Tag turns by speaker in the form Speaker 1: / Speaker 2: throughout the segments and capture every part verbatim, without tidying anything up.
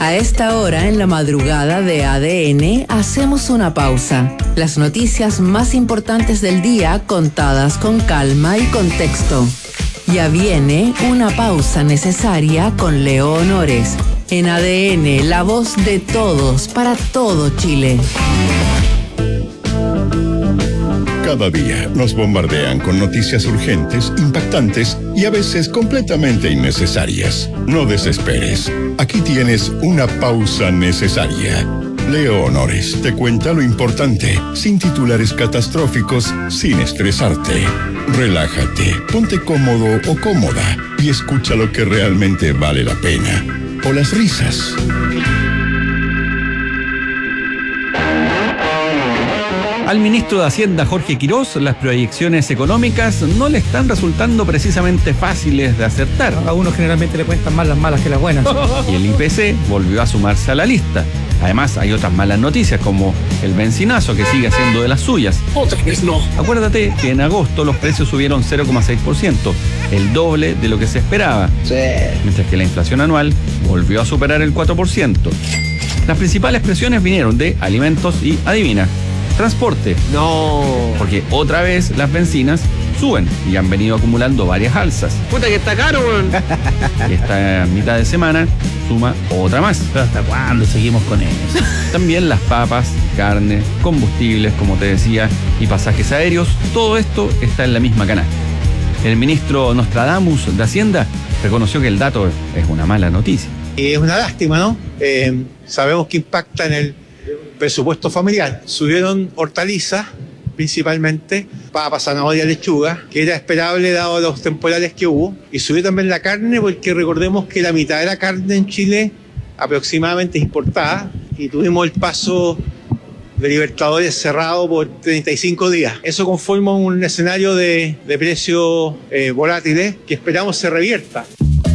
Speaker 1: A esta hora, en la madrugada de A D N, hacemos una pausa. Las noticias más importantes del día contadas con calma y contexto. Ya viene una pausa necesaria con Leo Honores. En A D N, la voz de todos para todo Chile.
Speaker 2: Cada día nos bombardean con noticias urgentes, impactantes y a veces completamente innecesarias. No desesperes. Aquí tienes una pausa necesaria. Leo Honores te cuenta lo importante, sin titulares catastróficos, sin estresarte. Relájate, ponte cómodo o cómoda y escucha lo que realmente vale la pena. O las risas.
Speaker 3: Al ministro de Hacienda, Jorge Quirós, las proyecciones económicas no le están resultando precisamente fáciles de acertar.
Speaker 4: A uno generalmente le cuentan más las malas que las buenas.
Speaker 3: Y el I P C volvió a sumarse a la lista. Además, hay otras malas noticias, como el bencinazo, que sigue haciendo de las suyas.
Speaker 5: Otra vez no.
Speaker 3: Acuérdate que en agosto los precios subieron cero coma seis por ciento, el doble de lo que se esperaba.
Speaker 5: Sí.
Speaker 3: Mientras que la inflación anual volvió a superar el cuatro por ciento. Las principales presiones vinieron de alimentos y, adivina, transporte.
Speaker 5: No.
Speaker 3: Porque otra vez las bencinas suben y han venido acumulando varias alzas.
Speaker 5: Puta que está caro, weón.
Speaker 3: Esta mitad de semana suma otra más.
Speaker 4: ¿Pero hasta cuándo seguimos con eso?
Speaker 3: También las papas, carne, combustibles, como te decía, y pasajes aéreos, todo esto está en la misma canasta. El ministro Nostradamus de Hacienda reconoció que el dato es una mala noticia.
Speaker 6: Es una lástima, ¿no? Eh, sabemos que impacta en el presupuesto familiar. Subieron hortalizas, principalmente papa, zanahoria, lechuga, que era esperable dado los temporales que hubo. Y subió también la carne, porque recordemos que la mitad de la carne en Chile aproximadamente es importada. Y tuvimos el paso de Libertadores cerrado por treinta y cinco días. Eso conforma un escenario de, de precios eh, volátiles que esperamos se revierta.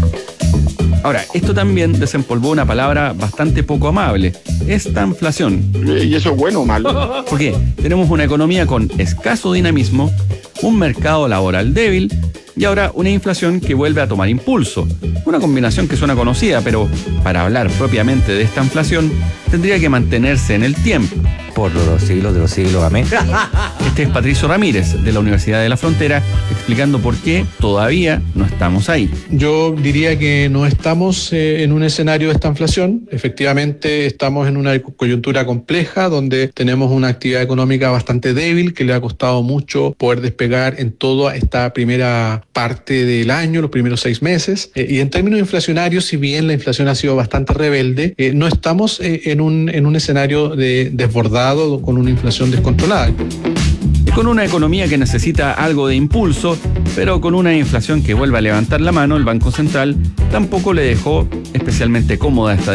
Speaker 3: Ahora, esto también desempolvó una palabra bastante poco amable, estanflación.
Speaker 5: ¿Y eso es bueno o malo?
Speaker 3: ¿Por qué? Tenemos una economía con escaso dinamismo, un mercado laboral débil y ahora una inflación que vuelve a tomar impulso. Una combinación que suena conocida, pero para hablar propiamente de esta inflación tendría que mantenerse en el tiempo.
Speaker 4: Por los siglos de los siglos, amén.
Speaker 3: Este es Patricio Ramírez, de la Universidad de la Frontera, explicando por qué todavía no estamos ahí.
Speaker 7: Yo diría que no estamos eh, en un escenario de esta inflación. Efectivamente, estamos en una coyuntura compleja donde tenemos una actividad económica bastante débil que le ha costado mucho poder despegar en toda esta primera parte del año, los primeros seis meses. Eh, y en términos inflacionarios, si bien la inflación ha sido bastante rebelde, eh, no estamos eh, en, un, en un escenario de desbordado con una inflación descontrolada.
Speaker 3: Y con una economía que necesita algo de impulso, pero con una inflación que vuelve a levantar la mano, el Banco Central tampoco le dejó especialmente cómoda esta